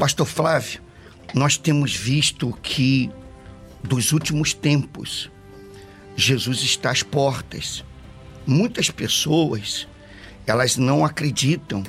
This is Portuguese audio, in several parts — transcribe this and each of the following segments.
Pastor Flávio, nós temos visto que dos últimos tempos, Jesus está às portas. Muitas pessoas, elas não acreditam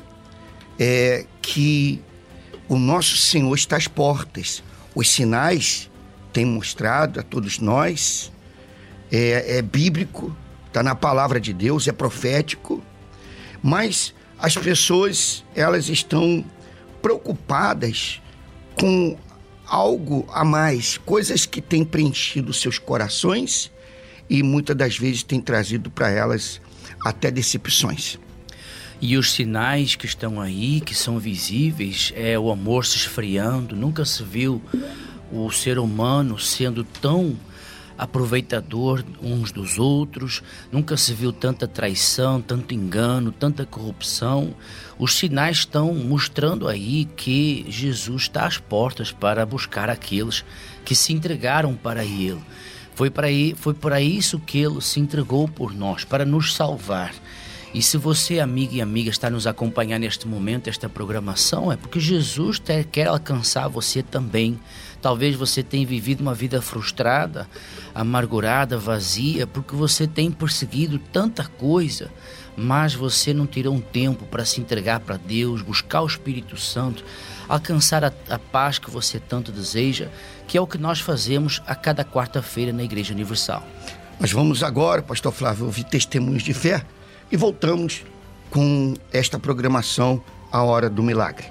que o nosso Senhor está às portas. Os sinais têm mostrado a todos nós, é bíblico, está na palavra de Deus, é profético, mas as pessoas, elas estão preocupadas com algo a mais, coisas que têm preenchido seus corações e muitas das vezes têm trazido para elas até decepções. E os sinais que estão aí, que são visíveis, é o amor se esfriando. Nunca se viu o ser humano sendo tão aproveitador uns dos outros, nunca se viu tanta traição, tanto engano, tanta corrupção. Os sinais estão mostrando aí que Jesus está às portas para buscar aqueles que se entregaram para Ele. Foi para isso que Ele se entregou por nós, para nos salvar. E se você, amiga e amiga, está nos acompanhando neste momento, esta programação, é porque Jesus quer alcançar você também. Talvez você tenha vivido uma vida frustrada, amargurada, vazia, porque você tem perseguido tanta coisa, mas você não tirou um tempo para se entregar para Deus, buscar o Espírito Santo, alcançar a paz que você tanto deseja, que é o que nós fazemos a cada quarta-feira na Igreja Universal. Nós vamos agora, Pastor Flávio, ouvir testemunhos de fé e voltamos com esta programação, A Hora do Milagre.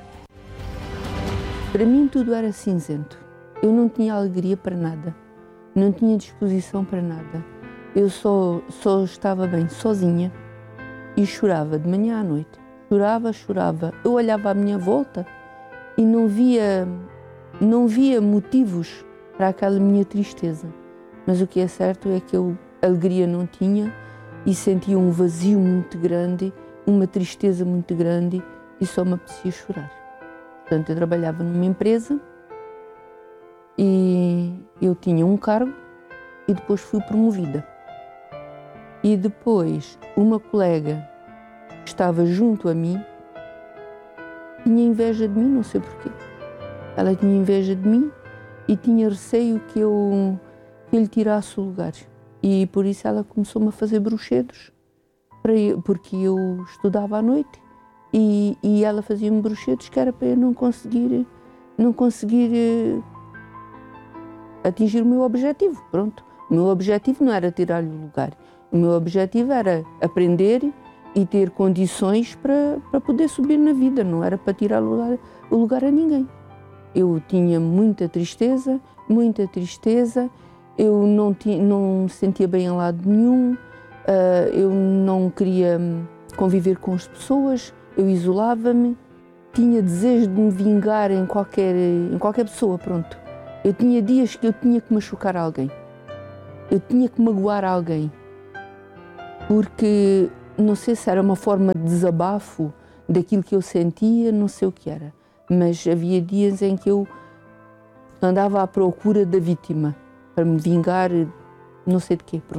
Para mim tudo era cinzento. Eu não tinha alegria para nada, não tinha disposição para nada. Eu só estava bem sozinha e chorava de manhã à noite. Chorava. Eu olhava à minha volta e não via motivos para aquela minha tristeza. Mas o que é certo é que eu alegria não tinha e sentia um vazio muito grande, uma tristeza muito grande e só me apetecia chorar. Portanto, eu trabalhava numa empresa e eu tinha um cargo e depois fui promovida. E depois uma colega que estava junto a mim tinha inveja de mim, não sei porquê. Ela tinha inveja de mim e tinha receio que eu lhe tirasse o lugar. E por isso ela começou-me a fazer bruxedos, porque eu estudava à noite e ela fazia-me bruxedos que era para eu não conseguir atingir o meu objetivo. Pronto. O meu objetivo não era tirar-lhe o lugar. O meu objetivo era aprender e ter condições para poder subir na vida. Não era para tirar o lugar a ninguém. Eu tinha muita tristeza. Eu não me sentia bem em lado nenhum. Eu não queria conviver com as pessoas. Eu isolava-me. Tinha desejo de me vingar em qualquer pessoa, pronto. Eu tinha dias que eu tinha que machucar alguém. Eu tinha que magoar alguém. Porque não sei se era uma forma de desabafo daquilo que eu sentia, não sei o que era. Mas havia dias em que eu andava à procura da vítima para me vingar, não sei de quê, pronto.